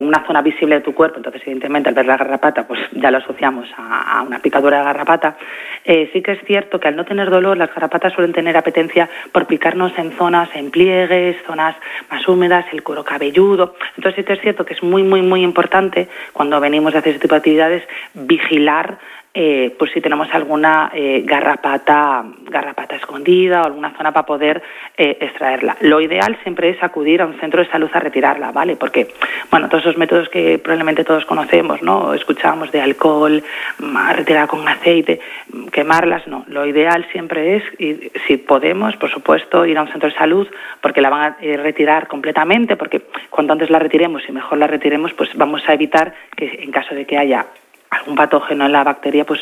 una zona visible de tu cuerpo, entonces evidentemente al ver la garrapata pues ya lo asociamos a una picadura de garrapata. Sí que es cierto que al no tener dolor, las garrapatas suelen tener apetencia por picarnos en zonas, en pliegues, zonas más húmedas, el cuero cabelludo. Entonces sí que es cierto que es muy, muy, muy importante cuando venimos a hacer ese tipo de actividades vigilar pues si tenemos alguna garrapata escondida o alguna zona para poder extraerla. Lo ideal siempre es acudir a un centro de salud a retirarla, ¿vale? Porque, bueno, todos esos métodos que probablemente todos conocemos, ¿no? Escuchamos de alcohol, retirada con aceite, quemarlas, no. Lo ideal siempre es, y si podemos, por supuesto, ir a un centro de salud porque la van a retirar completamente, porque cuanto antes la retiremos y mejor la retiremos, pues vamos a evitar que en caso de que haya algún patógeno en la bacteria, pues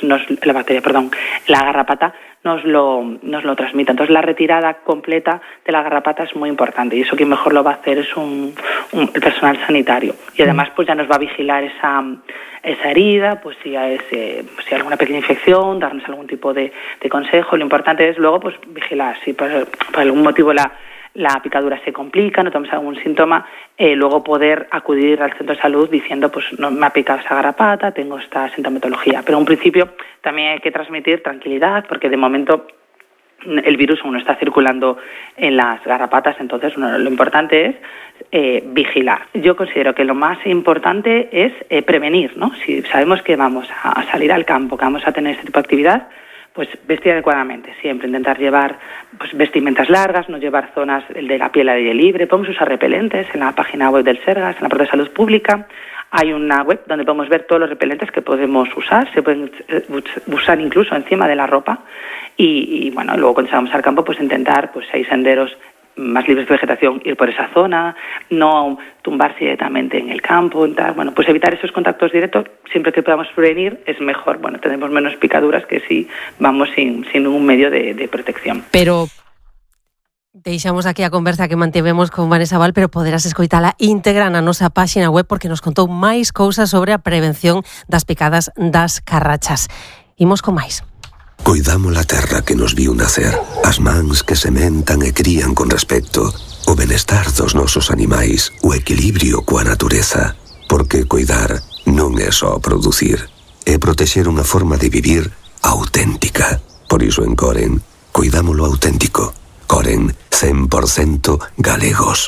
la garrapata nos lo transmita. Entonces la retirada completa de la garrapata es muy importante y eso quien mejor lo va a hacer es el personal sanitario. Y además pues ya nos va a vigilar esa herida, pues si hay alguna pequeña infección, darnos algún tipo de consejo. Lo importante es luego pues vigilar. Si por algún motivo la picadura se complica, no tenemos algún síntoma, luego poder acudir al centro de salud diciendo, pues no me ha picado esa garrapata, tengo esta sintomatología. Pero en principio también hay que transmitir tranquilidad, porque de momento el virus aún no está circulando en las garrapatas, entonces lo importante es vigilar. Yo considero que lo más importante es prevenir, ¿no? Si sabemos que vamos a salir al campo, que vamos a tener este tipo de actividad, pues vestir adecuadamente, siempre intentar llevar pues vestimentas largas, no llevar zonas de la piel al aire libre. Podemos usar repelentes en la página web del Sergas, en la parte de salud pública. Hay una web donde podemos ver todos los repelentes que podemos usar, se pueden usar incluso encima de la ropa y bueno, luego cuando salgamos al campo pues intentar, pues si hay senderos más libres de vegetación, ir por esa zona, no tumbarse directamente en el campo, bueno, pues evitar esos contactos directos, siempre que podamos prevenir es mejor. Bueno, tenemos menos picaduras que si vamos sin ningún medio de protección. Pero deixamos aquí a conversa que mantivemos con Vanessa Val, pero poderás escoitala íntegra na nosa páxina web porque nos contou máis cousas sobre a prevención das picadas das carrachas. Imos con máis. Coidamos a terra que nos viu nacer, as mans que sementan e crían con respecto, o benestar dos nosos animais, o equilibrio coa natureza. Porque coidar non é só producir, é protexer unha forma de vivir auténtica. Por iso en Coren, coidámolo auténtico. Coren, 100% galegos.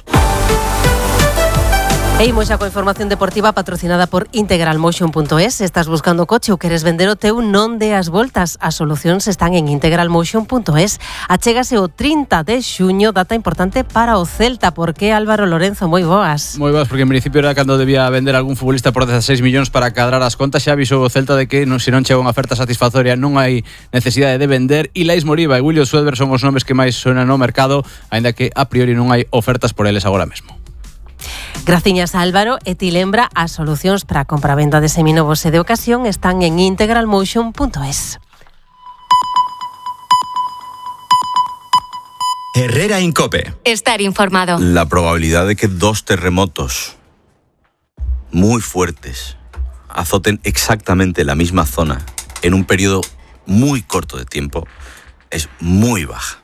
E imos xa coa información deportiva patrocinada por integralmotion.es. Estás buscando coche ou queres vender o teu, non deas voltas. As solucións están en integralmotion.es. Achégase o 30 de xuño, data importante para o Celta. Por que, Álvaro Lorenzo? Moi boas. Moi boas, porque en principio era cando debía vender algún futbolista por 16 millóns para cadrar as contas. Xa avisou o Celta de que se non chega unha oferta satisfactoria non hai necesidade de vender. E Lais Moriba e William Swedberg son os nomes que máis sonan no mercado, aínda que a priori non hai ofertas por eles agora mesmo. Graciñas, Álvaro. E ti lembra, as solucións para a compravenda de seminovos e de ocasión están en integralmotion.es. Herrera Incope. Estar informado. La probabilidad de que 2 terremotos muy fuertes azoten exactamente la misma zona en un periodo muy corto de tiempo es muy baja.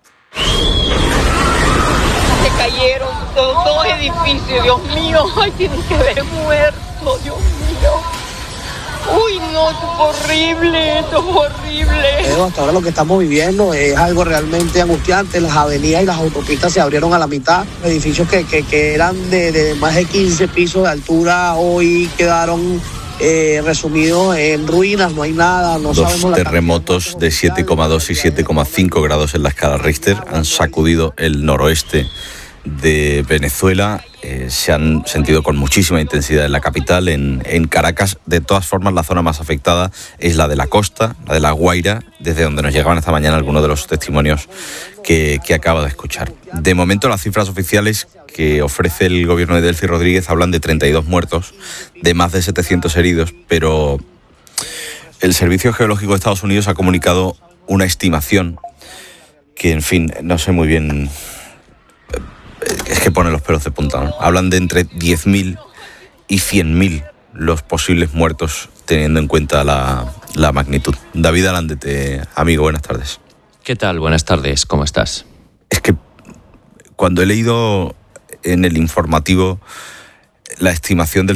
Se cayeron dos edificios, Dios mío, ay, tienen que haber muerto, Dios mío. Uy, no, esto es horrible. Hasta ahora lo que estamos viviendo es algo realmente angustiante. Las avenidas y las autopistas se abrieron a la mitad. Edificios que eran de más de 15 pisos de altura hoy quedaron resumidos en ruinas, no hay nada. No sabemos. Dos terremotos de 7,2 y 7,5 grados en la escala Richter han sacudido el noroeste de Venezuela. Se han sentido con muchísima intensidad en la capital, en Caracas. De todas formas, la zona más afectada es la de la costa, la de La Guaira, desde donde nos llegaban esta mañana algunos de los testimonios que acabo de escuchar. De momento, las cifras oficiales que ofrece el gobierno de Delcy Rodríguez hablan de 32 muertos, de más de 700 heridos, pero el Servicio Geológico de Estados Unidos ha comunicado una estimación que, en fin, no sé muy bien. Es que pone los pelos de punta, ¿no? Hablan de entre 10.000 y 100.000 los posibles muertos, teniendo en cuenta la magnitud. David Alandete, amigo, buenas tardes. ¿Qué tal? Buenas tardes, ¿cómo estás? Es que cuando he leído en el informativo la estimación del